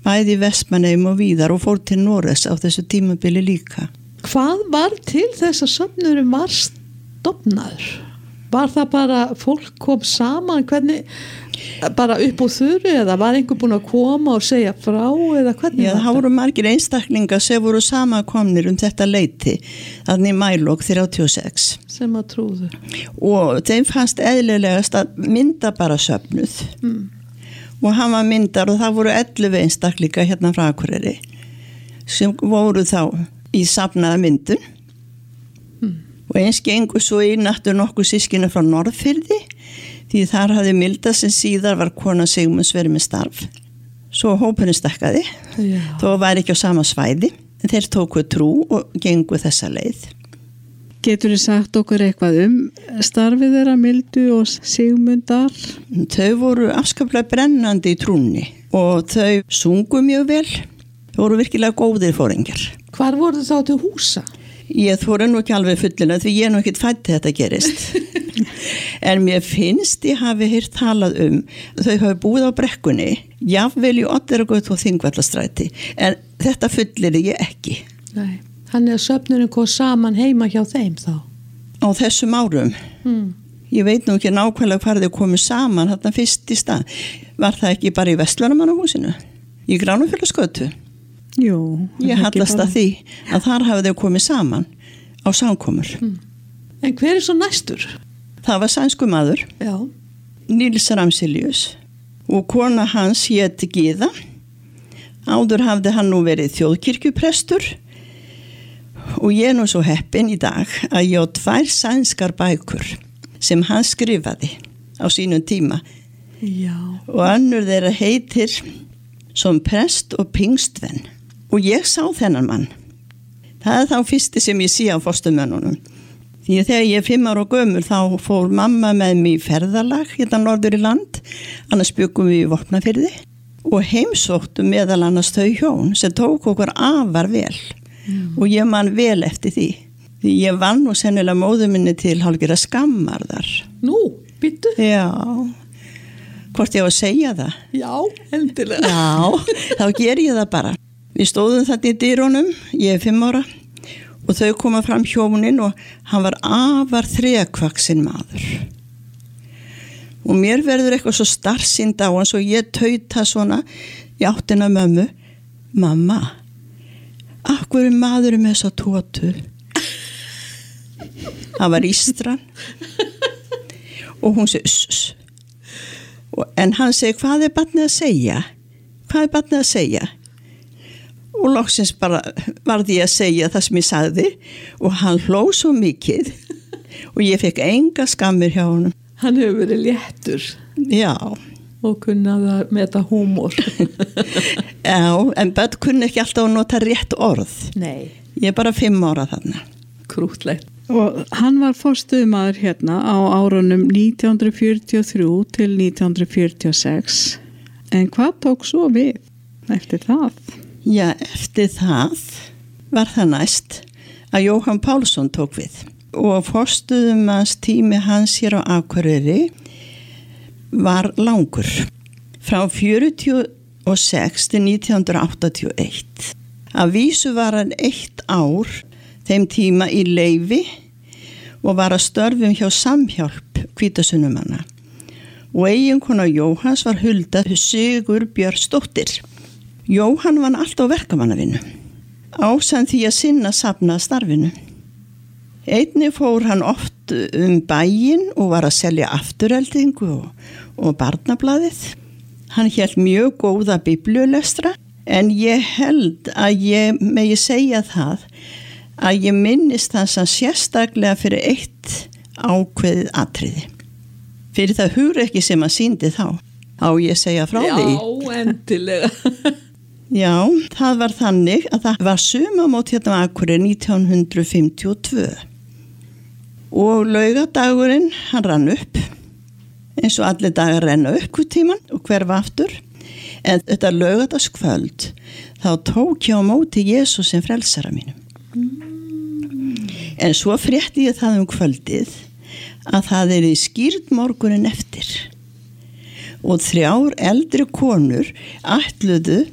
bæði í Vestmannaeyjum og víðar og fór til Noregs á þessu tímabili líka. Hvað var til þess að söfnuðurinn var stofnaður? Var það bara fólk kom saman, hvernig, bara upp á þurru eða var einhver búin að koma og segja frá eða hvernig? Já, það voru margir einstaklingar sem voru samankomnir þetta leyti, þannig í maílok 36. Sem að trúðu. Og þeim fannst eðlilegast að mynda bara söfnuð. Og hann var myndar og það voru 11 einstaklingar hérna frá Akureyri sem voru þá í safnaða myndun. Og eins gengur svo í náttúr nokkuð sískinu frá Norðfirði því þar hafði Milda sem síðar var kona Sigmunds verið með starf. Svo hópurinn stakkaði, þó var ekki á sama svæði, en þeir tóku trú og gengu þessa leið. Getur þið sagt okkur eitthvað starfið þeirra Mildu og Sigmundar? Þau voru afskaplega brennandi í trúnni og þau sungu mjög vel. Þau voru virkilega góðir foringjar. Hvar voru þá til húsa? Ég þóra nú ekki alveg fullina því ég nú ekki fætti þetta gerist. En mér finnst ég hafi heyrt talað þau hafi búið á Brekkunni, jafnvel í Oddeyrargötu og Þingvallastræti, en þetta fullir ég ekki. Nei, þannig að söfnurinn kom saman heima hjá þeim þá? Á þessum árum. Ég veit nú ekki nákvæmlega hvar þau komu saman þarna fyrst í stað. Var það ekki bara í Vestlunarmannahúsinu? Í Gránafjarðargötu? Jú. Ég hallast að því að þar hafi þau komið saman á samkomur. En hver svo næstur? Það var sænsku maður, Níls Ramselius, og kona hans hét Gyða. Áður hafði hann nú verið þjóðkirkjuprestur og ég nú svo heppin í dag að ég á 2 sænskar bækur sem hann skrifaði á sínum tíma. Já. Og önnur þeirra heitir Som prest og pingstvenn. Og ég sá þennan mann. Það þá fyrsti sem ég sé á fósturmönnunum. Því að þegar ég er 5 ára gömul þá fór mamma með mig í ferðalag hérna norður í land, annars byggum við í Vopnafirði og heimsóttum meðal annars þau hjón sem tók okkur afar vel og ég man vel eftir því. Því ég vann nú sennilega móður minni til hálfgerða skammarðar. Nú, býttu? Já. Hvort ég á að segja það? Já, endilega. Já, þá ger ég það bara. Við stóðum þetta í dyrunum, ég er 5 ára og þau koma fram hjónin og hann var afar þrekvaxinn maður. Og mér verður eitthvað svo starfsýnd á hans og ég tauta svona í áttina mömmu. Mamma, af hverju maður með þessa tótu? Það var Ístran og hún segi en hann segi, hvað er barnið að segja? Hvað er barnið að segja? Og loksins bara varði ég að segja það sem ég sagði og hann hló svo mikið og ég fekk enga skammir hjá honum. Hann hefur verið léttur. Já. Og kunnaði að meta húmor. Já, en börn kunni ekki alltaf að nota rétt orð. Nei. Ég er bara 5 ára þarna. Krútlegt. Og hann var forstöðumaður hérna á árunum 1943 til 1946. En hvað tók svo við eftir það? Já, eftir það var það næst að Jóhann Pálsson tók við og forstöðumans tími hans hér á Akureyri var langur frá 46 til 1981. Að vísu var hann 1 ár þeim tíma í leyfi og var að störfum hjá Samhjálp Hvítasunnumanna og eiginkona Jóhanns var Hulda Sigurbjörnsdóttir. Jóhann vann alltaf verkamannavinnu ásamt því að sinna safna starfinu. Einnig fór hann oft bæinn og var að selja aftureldingu og barnablaðið. Hann hélt mjög góða biblíulestra en ég held að ég megi segja það að ég minnist hans að sérstaklega fyrir eitt ákveðið atriði. Fyrir það hugrekki sem hann sýndi þá. Á ég segja frá því? Já, endilega. Já, það var þannig að það var sumamót hérna á Akureyri 1952 og laugadagurinn hann rann upp eins og allir dagar renna upp hvern tíman og hverfa aftur en þetta laugadagskvöld þá tók ég á móti Jesús sem frelsara mínum. En svo frétti ég það kvöldið að það í skýrð morgunin eftir og 3 eldri konur ætluðu